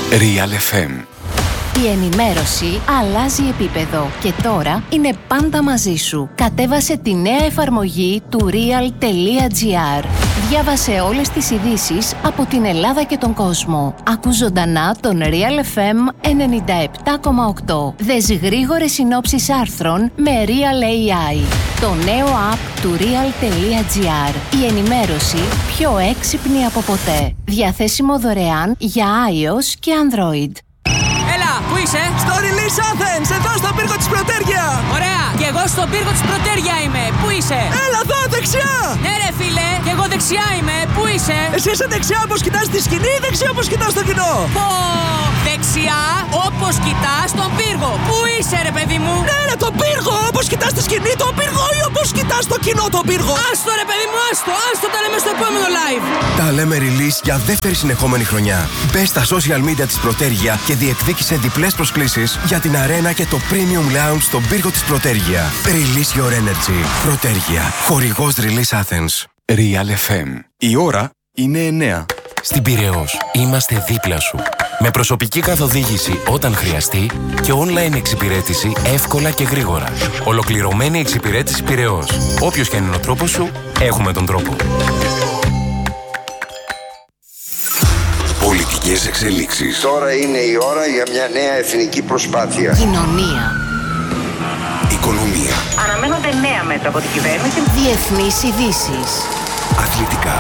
Real FM. Η ενημέρωση αλλάζει επίπεδο και τώρα είναι πάντα μαζί σου. Κατέβασε τη νέα εφαρμογή του real.gr. Διάβασε όλες τις ειδήσεις από την Ελλάδα και τον κόσμο. Ακού ζωντανά τον Real FM 97,8. Δες γρήγορες συνόψεις άρθρων με Real AI. Το νέο app του real.gr. Η ενημέρωση πιο έξυπνη από ποτέ. Διαθέσιμο δωρεάν για iOS και Android. Έλα, πού είσαι? Στο Release Athens, εδώ στον πύργο της Πρωτέργεια. Ωραία, και εγώ στον πύργο της Πρωτέργεια είμαι. Πού είσαι? Έλα εδώ, δεξιά. Ναι ρε φίλε, και εγώ δεξιά είμαι. Πού είσαι? Εσύ είσαι δεξιά όπως κοιτάς τη σκηνή ή δεξιά όπως κοιτάς το κοινό? Πω, δεξιά όπως κοιτάς τον πύργο. Πού είσαι ρε παιδί μου? Ναι ρε, τον πύργο, όπως κοιτάς τη σκηνή τον πύργο ή όπως κοιτάς το κοινό τον πύργο? Άστο ρε παιδί μου, άστο τα λέμε στο επόμενο live. Τα λέμε Release για δεύτερη συνεχόμενη χρονιά. Μπες στα social media της Πρωτέργεια και διεκδίκησε διπλές προσκλήσεις για την αρένα και το Premium Lounge στον πύργο της Πρωτέργεια. Release your energy. Πρωτέργεια. Χορηγός Release Athens. Real FM. Η ώρα είναι 9. Στην Πειραιώς είμαστε δίπλα σου. Με προσωπική καθοδήγηση όταν χρειαστεί και online εξυπηρέτηση εύκολα και γρήγορα. Ολοκληρωμένη εξυπηρέτηση Πειραιώς. Όποιος και είναι ο τρόπος σου, έχουμε τον τρόπο. Πολιτικές εξελίξεις. Τώρα είναι η ώρα για μια νέα εθνική προσπάθεια. Κοινωνία. Οικονομία. Αναμένονται νέα μέτρα από την κυβέρνηση. Διεθνείς ειδήσεις. Αθλητικά.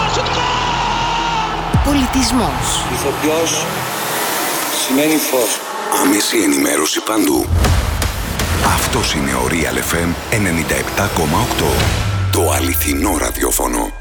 Πολιτισμός. Ηθοποιός σημαίνει φως. Άμεση ενημέρωση παντού. Αυτός είναι ο Real FM 97,8. Το αληθινό ραδιόφωνο.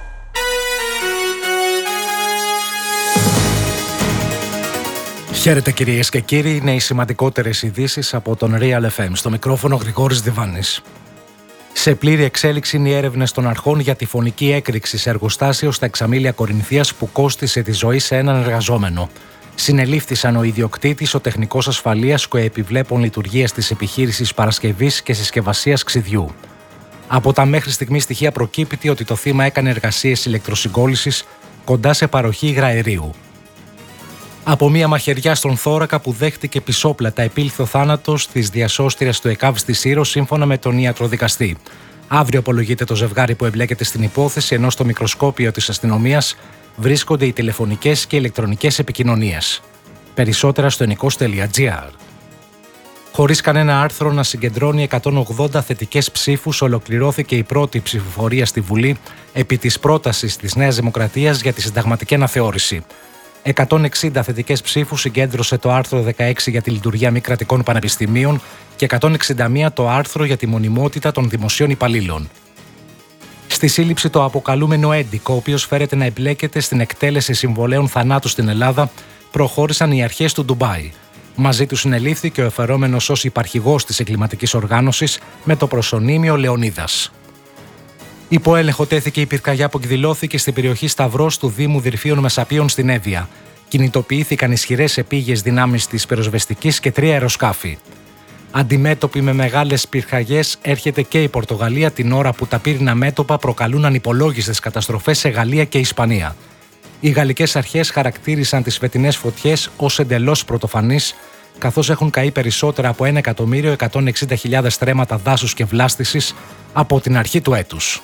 Χαίρετε κυρίες και κύριοι, είναι οι σημαντικότερες ειδήσεις από τον Real FM. Στο μικρόφωνο Γρηγόρης Διβάνης. Σε πλήρη εξέλιξη είναι οι έρευνες των αρχών για τη φωνική έκρηξη σε εργοστάσιο στα Εξαμήλια Κορινθίας που κόστισε τη ζωή σε έναν εργαζόμενο. Συνελήφθησαν ο ιδιοκτήτης, ο τεχνικός ασφαλείας και ο επιβλέπων λειτουργίας της επιχείρησης παρασκευής και συσκευασίας ξυδιού. Από τα μέχρι στιγμή στοιχεία προκύπτει ότι το θύμα έκανε εργασίες ηλεκτροσυγκόλλησης κοντά σε παροχή υγραερίου. Από μια μαχαιριά στον θώρακα που δέχτηκε πισόπλατα επήλθε ο θάνατος της διασώστριας του ΕΚΑΒ στη Σύρο σύμφωνα με τον ιατροδικαστή. Αύριο απολογείται το ζευγάρι που εμπλέκεται στην υπόθεση, ενώ στο μικροσκόπιο της αστυνομίας βρίσκονται οι τηλεφωνικές και ηλεκτρονικές επικοινωνίες. Περισσότερα στο enikoss.gr. Χωρίς κανένα άρθρο να συγκεντρώνει 180 θετικές ψήφους, ολοκληρώθηκε η πρώτη ψηφοφορία στη Βουλή επί της πρότασης της Νέας Δημοκρατίας για τη συνταγματική αναθεώρηση. 160 θετικές ψήφους συγκέντρωσε το άρθρο 16 για τη λειτουργία μη κρατικών πανεπιστημίων και 161 το άρθρο για τη μονιμότητα των δημοσίων υπαλλήλων. Στη σύλληψη το αποκαλούμενο έντικο, ο οποίος φέρεται να εμπλέκεται στην εκτέλεση συμβολέων θανάτου στην Ελλάδα, προχώρησαν οι αρχές του Ντουμπάι. Μαζί του συνελήφθηκε ο εφερόμενος ως υπαρχηγός της εγκληματικής οργάνωσης με το προσωνύμιο Λεωνίδας. Υπό έλεγχο τέθηκε η πυρκαγιά που εκδηλώθηκε στην περιοχή Σταυρός του Δήμου Δυρφίων Μεσαπίων στην Εύβοια. Κινητοποιήθηκαν ισχυρές επίγειες δυνάμεις της πυροσβεστικής και 3 αεροσκάφη. Αντιμέτωπη με μεγάλες πυρκαγιές έρχεται και η Πορτογαλία την ώρα που τα πύριννα μέτωπα προκαλούν ανυπολόγιστες καταστροφές σε Γαλλία και Ισπανία. Οι γαλλικές αρχές χαρακτήρισαν τις φετινές φωτιές ως εντελώς πρωτοφανείς, καθώς έχουν καεί περισσότερα από 1.160.000 στρέμματα δάσους και βλάστησης από την αρχή του έτους.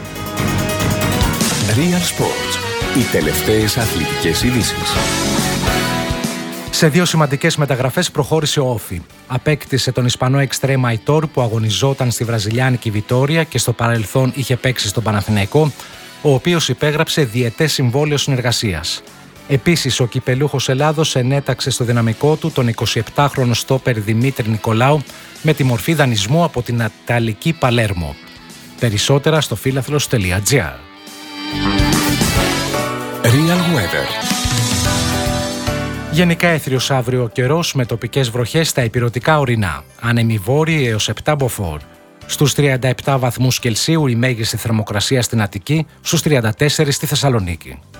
Real Sports. Οι τελευταίες αθλητικές ειδήσεις. Σε 2 σημαντικές μεταγραφές προχώρησε ο Όφι. Απέκτησε τον Ισπανό εξτρέμ Αϊτόρ που αγωνιζόταν στη βραζιλιάνικη Βιτόρια και στο παρελθόν είχε παίξει στον Παναθηναϊκό, ο οποίος υπέγραψε διετές συμβόλαιο συνεργασίας. Επίσης, ο κυπελούχος Ελλάδος ενέταξε στο δυναμικό του τον 27χρονο στόπερ Δημήτρη Νικολάου με τη μορφή δανεισμού από την Ιταλική Παλέρμο. Περισσότερα στο φίλαθλος.gr. Real Weather. Γενικά έθριος αύριο ο καιρός με τοπικές βροχές στα ηπειρωτικά ορεινά, άνεμοι βόρειοι έως 7 μποφόρ. Στους 37 βαθμούς Κελσίου η μέγιστη θερμοκρασία στην Αττική, στους 34 στη Θεσσαλονίκη.